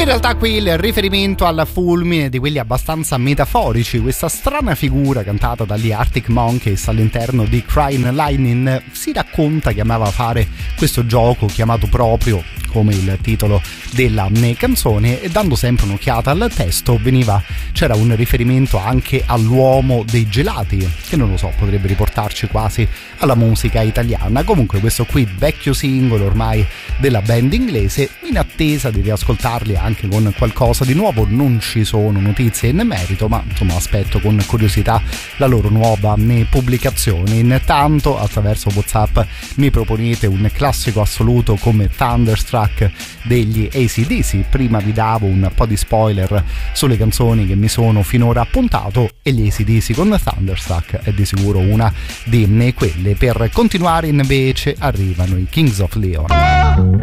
In realtà qui il riferimento al fulmine di quelli abbastanza metaforici, questa strana figura cantata dagli Arctic Monkeys all'interno di Crying Lightning si racconta che amava fare questo gioco chiamato proprio come il titolo della canzone, e dando sempre un'occhiata al testo c'era un riferimento anche all'uomo dei gelati, che non lo so, potrebbe riportarci quasi alla musica italiana. Comunque questo qui vecchio singolo ormai della band inglese, in attesa di riascoltarli anche con qualcosa di nuovo. Non ci sono notizie in merito, ma insomma aspetto con curiosità la loro nuova pubblicazione. Intanto attraverso WhatsApp mi proponete un classico assoluto come Thunderstruck degli AC/DC. Prima vi davo un po' di spoiler sulle canzoni che mi sono finora appuntato, e gli AC/DC con Thunderstruck è di sicuro una di quelle. Per continuare invece arrivano i Kings of Leon.